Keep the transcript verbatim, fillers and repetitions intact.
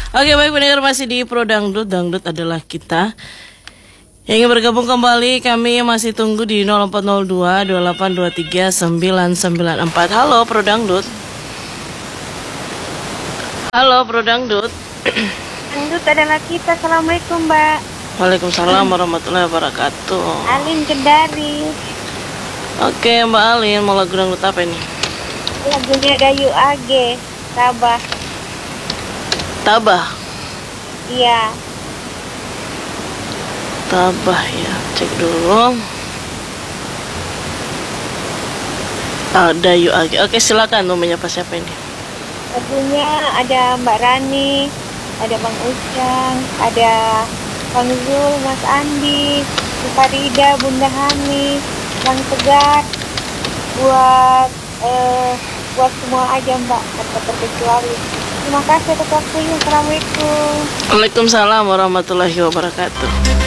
Oke, baik pendengar, masih di Pro Dangdut. Dangdut adalah kita. Yang ingin bergabung kembali, kami masih tunggu di nol empat nol dua dua delapan dua tiga sembilan sembilan empat. Halo Pro Dangdut. Halo Pro Dangdut. Dangdut adalah kita. Assalamualaikum, Mbak. Waalaikumsalam warahmatullahi wabarakatuh. Alin Kendari. Oke Mbak Alin, mau lagu dangdut apa ini? Lagunya Dayu Age, Tabah. Tabah. Iya. Tabah ya, cek dulu. Ada Yu Age. Oke, silakan, mau menyapa siapa ini? Lagunya ada Mbak Rani, ada Bang Ucang, ada Bang Zul, Mas Andi, Bu Farida, Bunda Hani, Bang Tegar, buat eh, buat semua aja Mbak, tanpa terkecuali. Terima kasih atas waktunya. Assalamualaikum. Waalaikumsalam warahmatullahi wabarakatuh.